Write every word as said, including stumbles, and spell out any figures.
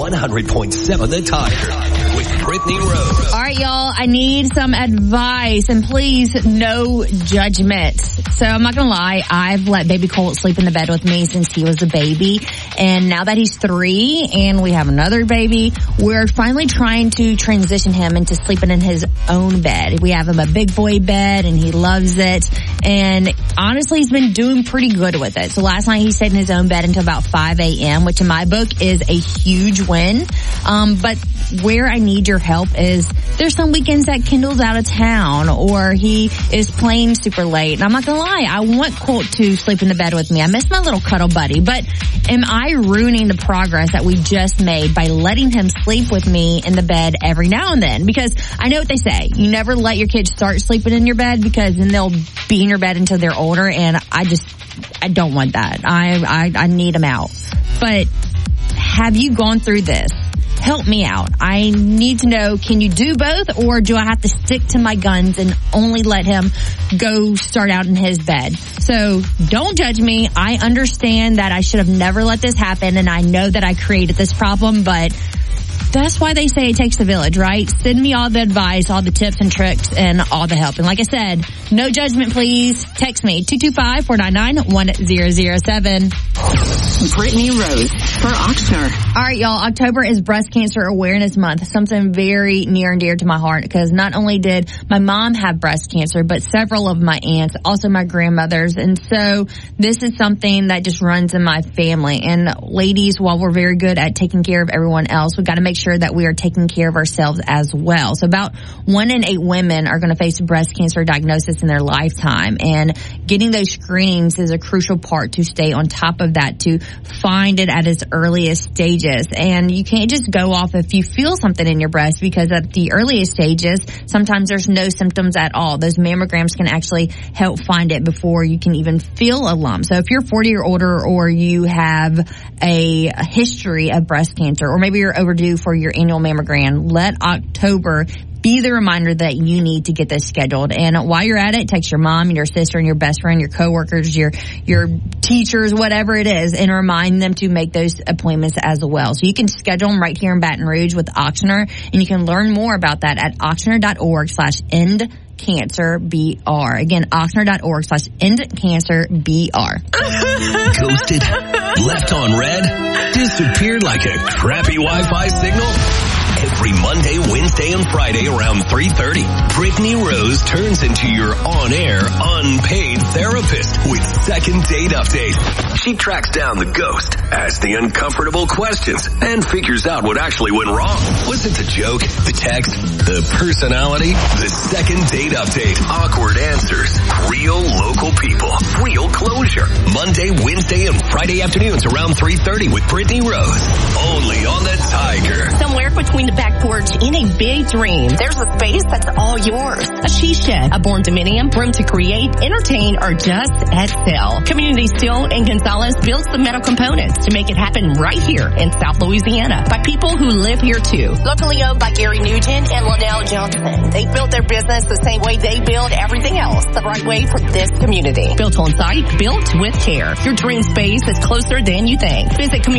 one hundred point seven The Tiger with Brittany Rose. All right, y'all, I need some advice, and please, no judgment. So I'm not going to lie, I've let baby Colt sleep in the bed with me since he was a baby, and now that he's three and we have another baby, we're finally trying to transition him into sleeping in his own bed. We have him a big boy bed, and he loves it, and honestly, he's been doing pretty good with it. So last night he stayed in his own bed until about five a.m., which in my book is a huge win. Um, but where I need your help is there's some weekends that Kendall's out of town or he is playing super late. And I'm not going to lie, I want Colt to sleep in the bed with me. I miss my little cuddle buddy. But am I ruining the progress that we just made by letting him sleep with me in the bed every now and then? Because I know what they say. You never let your kids start sleeping in your bed because then they'll be in your bed until they're older. And I just, I don't want that. I, I, I need them out. But have you gone through this? Help me out. I need to know, can you do both, or do I have to stick to my guns and only let him go start out in his bed? So don't judge me. I understand that I should have never let this happen, and I know that I created this problem, but that's why they say it takes a village, right? Send me all the advice, all the tips and tricks, and all the help. And like I said, no judgment, please. Text me, two two five, four nine nine, one zero zero seven. Brittany Rose for Ochsner. All right, y'all. October is Breast Cancer Awareness Month, something very near and dear to my heart, because not only did my mom have breast cancer, but several of my aunts, also my grandmothers. And so this is something that just runs in my family. And ladies, while we're very good at taking care of everyone else, we've got to make sure that we are taking care of ourselves as well. So about one in eight women are going to face breast cancer diagnosis in their lifetime. And getting those screenings is a crucial part to stay on top of that, to find it at its earliest stages. And you can't just go off if you feel something in your breast, because at the earliest stages, sometimes there's no symptoms at all. Those mammograms can actually help find it before you can even feel a lump. So if you're forty or older, or you have a, a history of breast cancer, or maybe you're overdue for your annual mammogram, let October be the reminder that you need to get this scheduled. And while you're at it, text your mom and your sister and your best friend, your coworkers, your your teachers, whatever it is, and remind them to make those appointments as well. So you can schedule them right here in Baton Rouge with Ochsner, and you can learn more about that at ochsner.org slash end cancer BR. Again, ochsner.org slash end cancer BR. Ghosted? Left on red? Disappeared like a crappy Wi-Fi signal? Every Monday, Wednesday, and Friday around three thirty, Brittany Rose turns into your on-air, unpaid therapist with Second Date Update. She tracks down the ghost, asks the uncomfortable questions, and figures out what actually went wrong. Was it the joke, the text, the personality? The Second Date Update. Awkward answers. Real local people. Real closure. Monday, Wednesday, and Friday afternoons around three thirty with Brittany Rose. Only on the Tiger. Somewhere between the back porch and a big dream, there's a space that's all yours. A she shed, a born dominium, room to create, entertain, or just excel. Community Steel in Gonzales builds the metal components to make it happen right here in South Louisiana by people who live here too. Locally owned by Gary Nugent and Linnell Johnson. They built their business the same way they build everything else, the right way for this community. Built on site, built with care. Your dream space is closer than you think. Visit community